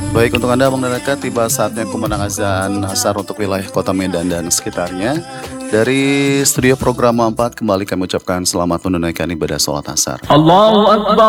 Baik, untuk Anda Bang Danaka, tiba saatnya kumandang azan asar untuk wilayah kota Medan dan sekitarnya. Dari studio program 4 kembali kami ucapkan selamat menunaikan ibadah sholat asar. Allahu Akbar.